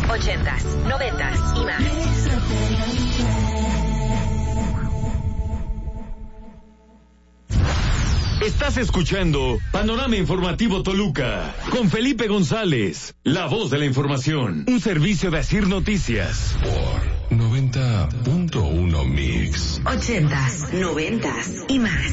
80s, 90s y más. Estás escuchando Panorama Informativo Toluca con Felipe González, la voz de la información, un servicio de Asir Noticias por 90.1 Mix. 80s, 90s y más.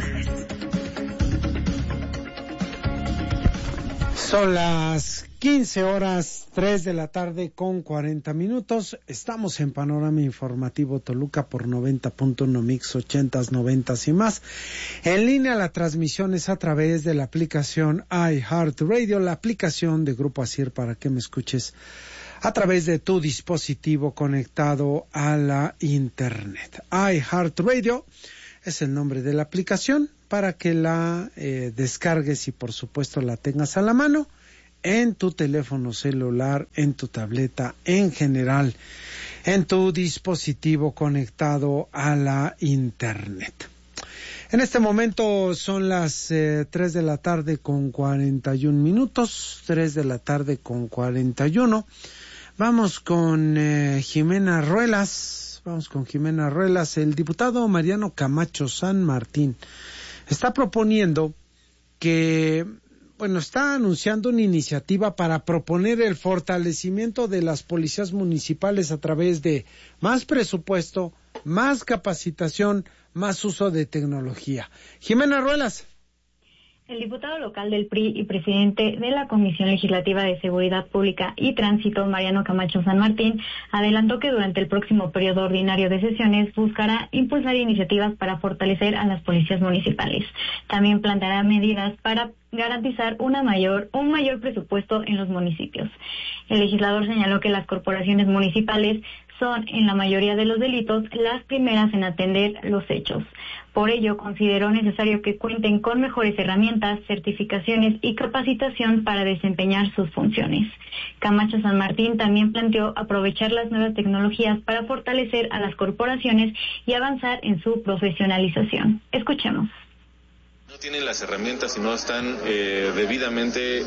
Son las 15:03 de la tarde con 40 minutos. Estamos en Panorama Informativo Toluca por 90.1 Mix, 80s, 90s y más. En línea la transmisión es a través de la aplicación iHeartRadio, la aplicación de Grupo Asir para que me escuches a través de tu dispositivo conectado a la internet. iHeartRadio es el nombre de la aplicación para que la descargues y por supuesto la tengas a la mano en tu teléfono celular, en tu tableta, en general, en tu dispositivo conectado a la internet. En este momento son las 3 de la tarde con 41 minutos, 3 de la tarde con 41. Vamos con Jimena Ruelas, el diputado Mariano Camacho San Martín está proponiendo está anunciando una iniciativa para proponer el fortalecimiento de las policías municipales a través de más presupuesto, más capacitación, más uso de tecnología. Jimena Ruelas. El diputado local del PRI y presidente de la Comisión Legislativa de Seguridad Pública y Tránsito, Mariano Camacho San Martín, adelantó que durante el próximo periodo ordinario de sesiones buscará impulsar iniciativas para fortalecer a las policías municipales. También planteará medidas para garantizar un mayor presupuesto en los municipios. El legislador señaló que las corporaciones municipales son, en la mayoría de los delitos, las primeras en atender los hechos. Por ello, consideró necesario que cuenten con mejores herramientas, certificaciones y capacitación para desempeñar sus funciones. Camacho San Martín también planteó aprovechar las nuevas tecnologías para fortalecer a las corporaciones y avanzar en su profesionalización. Escuchemos. No tienen las herramientas y no están debidamente,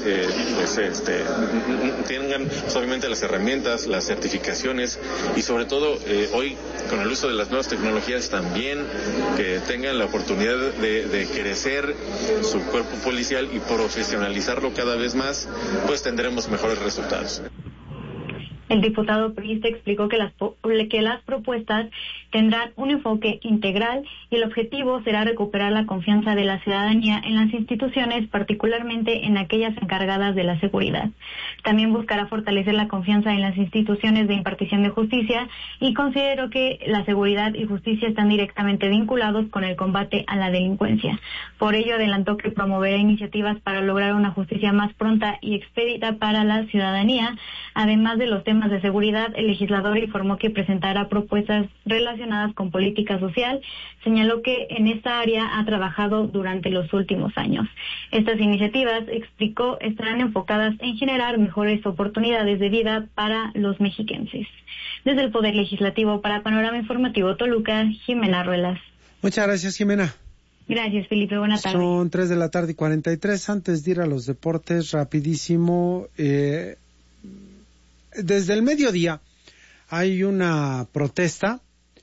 tengan obviamente las herramientas, las certificaciones y sobre todo hoy con el uso de las nuevas tecnologías también que tengan la oportunidad de crecer su cuerpo policial y profesionalizarlo cada vez más, pues tendremos mejores resultados. El diputado priista explicó que las propuestas tendrán un enfoque integral y el objetivo será recuperar la confianza de la ciudadanía en las instituciones, particularmente en aquellas encargadas de la seguridad. También buscará fortalecer la confianza en las instituciones de impartición de justicia y consideró que la seguridad y justicia están directamente vinculados con el combate a la delincuencia. Por ello, adelantó que promoverá iniciativas para lograr una justicia más pronta y expedita para la ciudadanía. Además de los temas de seguridad, el legislador informó que presentará propuestas relacionadas con política social. Señaló que en esta área ha trabajado durante los últimos años. Estas iniciativas, explicó, estarán enfocadas en generar mejores oportunidades de vida para los mexiquenses. Desde el Poder Legislativo para Panorama Informativo Toluca, Jimena Ruelas. Muchas gracias, Jimena. Gracias, Felipe. Buenas tardes. Son 3 de la tarde y 43. Antes de ir a los deportes, rapidísimo, desde el mediodía hay una protesta,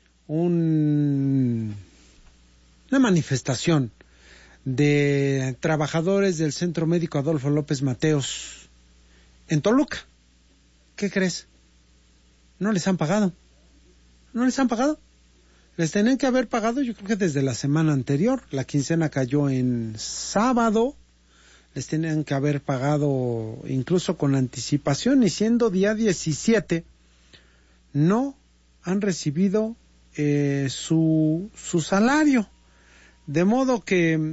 una manifestación de trabajadores del Centro Médico Adolfo López Mateos en Toluca. ¿Qué crees? No les han pagado. Les tenían que haber pagado, yo creo que desde la semana anterior. La quincena cayó en sábado. Les tenían que haber pagado incluso con anticipación, y siendo día 17, no han recibido su salario. De modo que,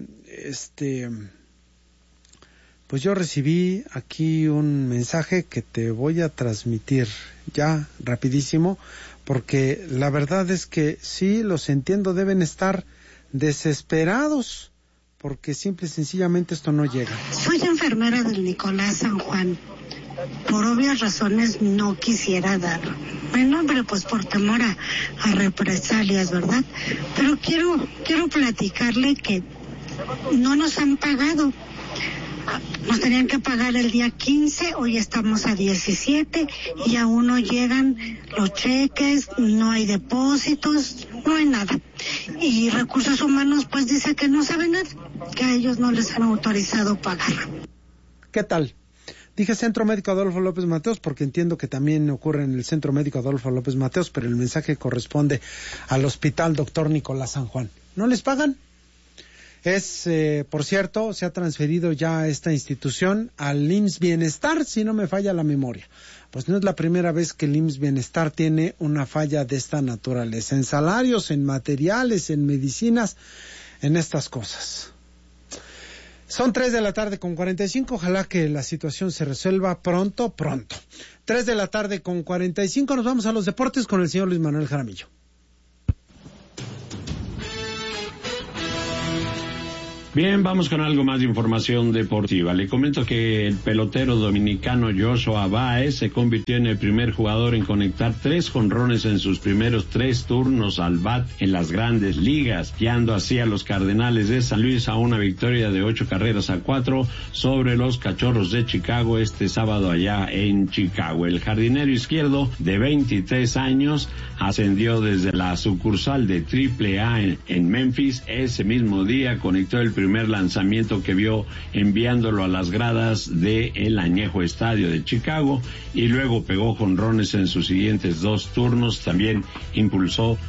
pues yo recibí aquí un mensaje que te voy a transmitir ya rapidísimo, porque la verdad es que sí, los entiendo, deben estar desesperados, porque simple y sencillamente esto no llega. Soy enfermera del Nicolás San Juan. Por obvias razones no quisiera dar mi nombre, pues por temor a represalias, ¿verdad? Pero quiero platicarle que no nos han pagado. Nos tenían que pagar el día 15, hoy estamos a 17 y aún no llegan los cheques, no hay depósitos, no hay nada. Y Recursos Humanos pues dice que no saben nada, que a ellos no les han autorizado pagar. ¿Qué tal? Dije Centro Médico Adolfo López Mateos porque entiendo que también ocurre en el Centro Médico Adolfo López Mateos, pero el mensaje corresponde al Hospital Dr. Nicolás San Juan. ¿No les pagan? Por cierto, se ha transferido ya esta institución al IMSS Bienestar, si no me falla la memoria. Pues no es la primera vez que el IMSS Bienestar tiene una falla de esta naturaleza, en salarios, en materiales, en medicinas, en estas cosas. Son 3:45, ojalá que la situación se resuelva pronto. 3:45, nos vamos a los deportes con el señor Luis Manuel Jaramillo. Bien, vamos con algo más de información deportiva. Le comento que el pelotero dominicano Joshua Báez se convirtió en el primer jugador en conectar 3 jonrones en sus primeros 3 turnos al bat en las grandes ligas, guiando así a los Cardenales de San Luis a una victoria de 8-4 sobre los Cachorros de Chicago este sábado allá en Chicago. El jardinero izquierdo de 23 años ascendió desde la sucursal de AAA en Memphis. Ese mismo día conectó el primer lanzamiento que vio enviándolo a las gradas de el añejo estadio de Chicago y luego pegó jonrones en sus siguientes 2 turnos. También impulsó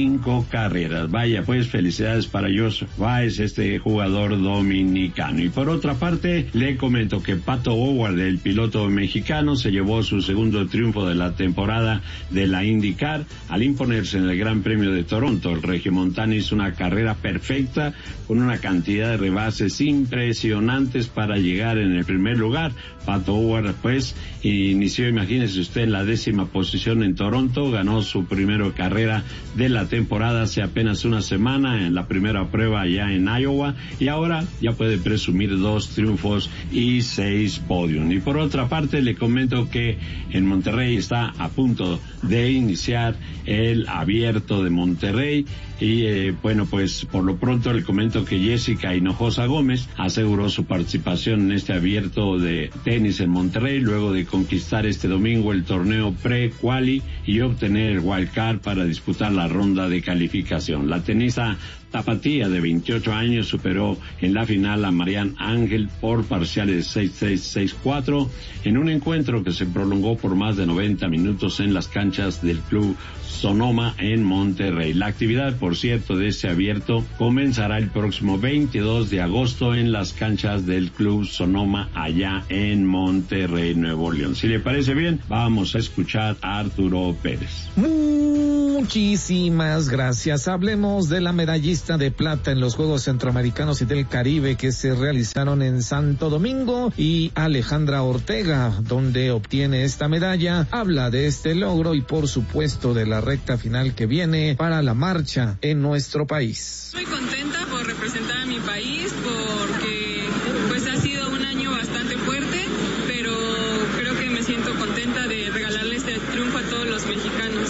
5 carreras. Vaya, pues felicidades para Joshua Báez, este jugador dominicano. Y por otra parte, le comento que Pato O'Ward, el piloto mexicano, se llevó su segundo triunfo de la temporada de la IndyCar al imponerse en el Gran Premio de Toronto. El regiomontano hizo una carrera perfecta con una cantidad de rebases impresionantes para llegar en el primer lugar. Pato O'Ward pues inició, imagínese usted, en la 10ª posición en Toronto, ganó su primera carrera de la temporada hace apenas una semana en la primera prueba allá en Iowa y ahora ya puede presumir 2 triunfos y 6 podios. Y por otra parte le comento que en Monterrey está a punto de iniciar el Abierto de Monterrey y bueno, pues por lo pronto le comento que Jessica Hinojosa Gómez aseguró su participación en este Abierto de tenis en Monterrey luego de conquistar este domingo el torneo pre-quali y obtener el wild card para disputar la ronda de calificación. La tenista tapatía de 28 años superó en la final a Marian Ángel por parciales 6-6, 6-4 en un encuentro que se prolongó por más de 90 minutos en las canchas del Club Sonoma en Monterrey. La actividad, por cierto, de este abierto comenzará el próximo 22 de agosto en las canchas del Club Sonoma allá en Monterrey, Nuevo León. Si le parece bien, vamos a escuchar a Arturo Pérez. Muchísimas gracias. Hablemos de la medallista de plata en los Juegos Centroamericanos y del Caribe que se realizaron en Santo Domingo, y Alejandra Ortega, donde obtiene esta medalla, habla de este logro y por supuesto de la recta final que viene para la marcha en nuestro país. Muy contenta por representar a mi país, porque pues ha sido un año bastante fuerte, pero creo que me siento contenta de regalarle este triunfo a todos los mexicanos.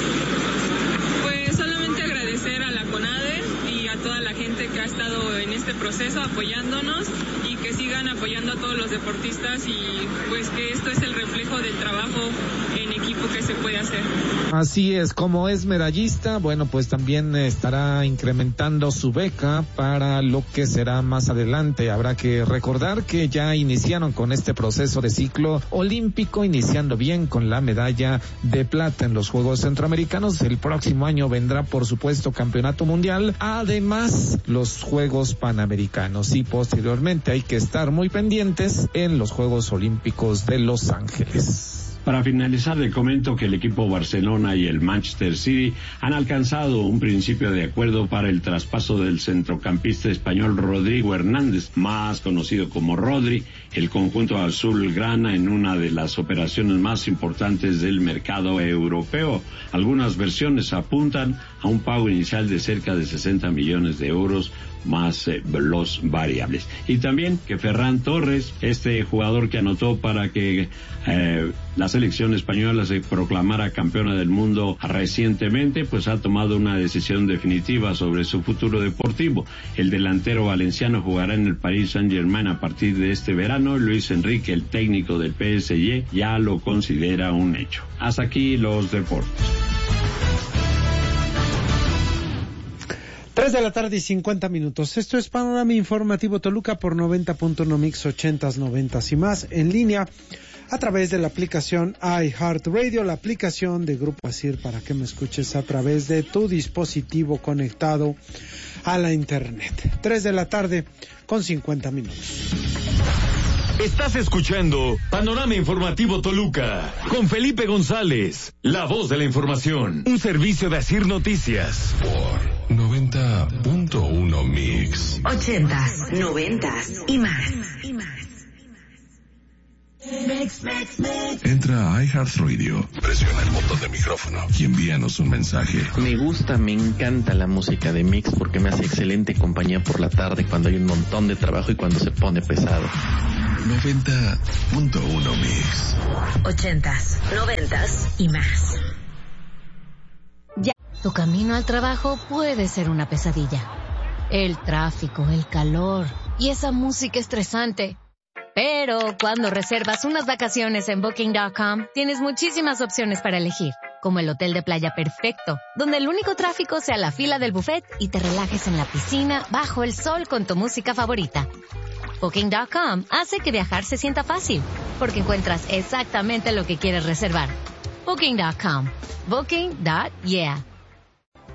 Pues solamente agradecer a la CONADE y a toda la gente que ha estado en este proceso apoyándonos, y que sigan apoyando a todos los deportistas, y pues que esto es el reflejo del trabajo en equipo que se puede hacer. Así es, como es medallista, bueno, pues también estará incrementando su beca para lo que será más adelante. Habrá que recordar que ya iniciaron con este proceso de ciclo olímpico, iniciando bien con la medalla de plata en los Juegos Centroamericanos. El próximo año vendrá, por supuesto, Campeonato Mundial, además los Juegos Panamericanos, y posteriormente hay que estar muy pendientes en los Juegos Olímpicos de Los Ángeles. Para finalizar, le comento que el equipo Barcelona y el Manchester City han alcanzado un principio de acuerdo para el traspaso del centrocampista español Rodrigo Hernández, más conocido como Rodri. El conjunto azulgrana en una de las operaciones más importantes del mercado europeo. Algunas versiones apuntan a un pago inicial de cerca de 60 millones de euros más los variables. Y también que Ferran Torres, este jugador que anotó para que la selección española se proclamara campeona del mundo recientemente, pues ha tomado una decisión definitiva sobre su futuro deportivo. El delantero valenciano jugará en el Paris Saint-Germain a partir de este verano. Luis Enrique, el técnico del PSG, ya lo considera un hecho. Hasta aquí los deportes. 3 de la tarde y 50 minutos. Esto es Panorama Informativo Toluca por 90.1 Mix 80s, 90s y más, en línea a través de la aplicación iHeartRadio, la aplicación de Grupo ASIR, para que me escuches a través de tu dispositivo conectado a la internet. 3 de la tarde con 50 minutos. Estás escuchando Panorama Informativo Toluca con Felipe González, la voz de la información, un servicio de ASIR Noticias. Por 90.1 Mix. 80s, 90s y más. Entra a iHeartRadio, presiona el botón de micrófono y envíanos un mensaje. Me gusta, me encanta la música de Mix porque me hace excelente compañía por la tarde cuando hay un montón de trabajo y cuando se pone pesado. 90.1 Mix. 80s, 90s y más. Tu camino al trabajo puede ser una pesadilla. El tráfico, el calor y esa música estresante. Pero cuando reservas unas vacaciones en Booking.com, tienes muchísimas opciones para elegir, como el hotel de playa perfecto, donde el único tráfico sea la fila del buffet y te relajes en la piscina bajo el sol con tu música favorita. Booking.com hace que viajar se sienta fácil, porque encuentras exactamente lo que quieres reservar. Booking.com. Booking.yeah.